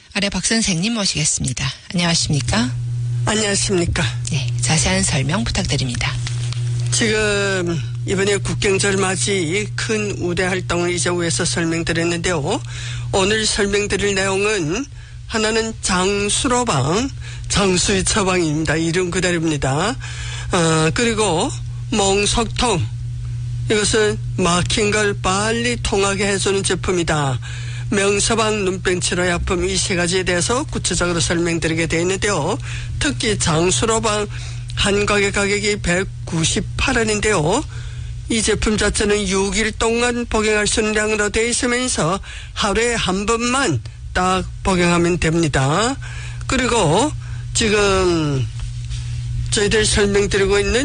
아래 박 선생님 모시겠습니다. 안녕하십니까? 안녕하십니까? 네, 자세한 설명 부탁드립니다. 지금 이번에 국경절 맞이 큰 우대 활동을 이제 위에서 설명드렸는데요. 오늘 설명드릴 내용은 하나는 장수로방, 장수의 처방입니다. 이름 그대로입니다. 그리고 몽석통, 이것은 막힌 걸 빨리 통하게 해주는 제품이다. 명서방 눈병치료약품 이 세 가지에 대해서 구체적으로 설명드리게 되어 있는데요. 특히 장수로방 한 가게 가격이 198원인데요. 이 제품 자체는 6일 동안 복용할 수 있는 양으로 되어 있으면서 하루에 한 번만 딱 복용하면 됩니다. 그리고 지금 저희들 설명드리고 있는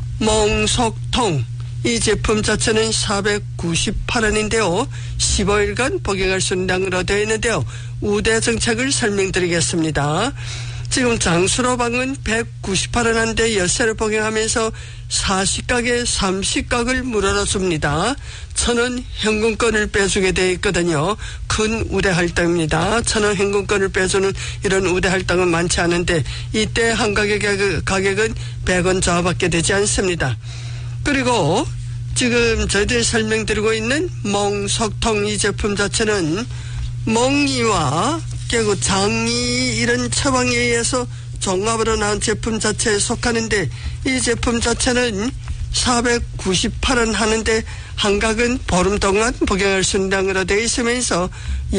몽석통, 이 제품 자체는 498원인데요. 15일간 복용할 수 있는 양으로 되어 있는데요. 우대 정책을 설명드리겠습니다. 지금 장수로방은 198원 한데 열쇠를 복용하면서 40각에 30각을 물어줍니다. 1,000원 현금권을 빼주게 되어 있거든요. 큰 우대 활동입니다. 1,000원 현금권을 빼주는 이런 우대 활동은 많지 않은데 이때 한 가게 가격은 100원 저하밖에 되지 않습니다. 그리고 지금 저희들이 설명드리고 있는 몽석통 이 제품 자체는 몽이와 그리고 장이 이런 처방에 의해서 종합으로 나온 제품 자체에 속하는데 이 제품 자체는 498원 하는데 한각은 보름 동안 복용할 수 있는 양으로 되어 있으면서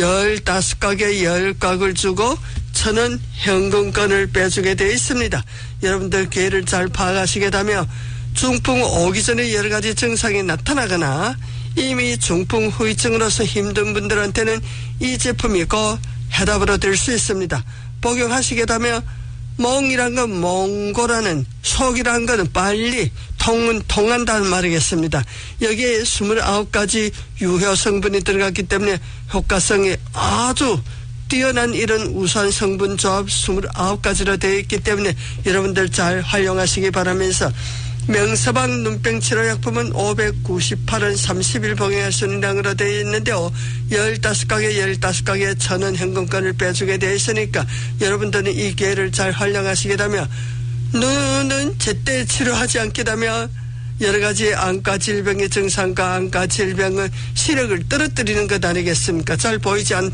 15각에 10각을 주고 1,000원 현금권을 빼주게 되어 있습니다. 여러분들 기회를 잘 파악하시겠다며 중풍 오기 전에 여러 가지 증상이 나타나거나 이미 중풍 후유증으로서 힘든 분들한테는 이 제품이 그 해답으로 될 수 있습니다. 복용하시겠다면 몽이란 건 몽고라는, 속이란 건 빨리 통한다는 말이겠습니다. 여기에 29가지 유효 성분이 들어갔기 때문에 효과성이 아주 뛰어난 이런 우수한 성분 조합 29가지로 되어 있기 때문에 여러분들 잘 활용하시기 바라면서 명서방 눈병치료약품은 598원 30일 복용할 수 있는 양으로 되어 있는데요. 15가게 15가게 1,000원 현금권을 빼주게 되어 있으니까 여러분들은 이 기회를 잘 활용하시게 되면 눈은 제때 치료하지 않게 되면 여러 가지 안과 질병의 증상과 안과 질병의 시력을 떨어뜨리는 것 아니겠습니까? 잘 보이지 않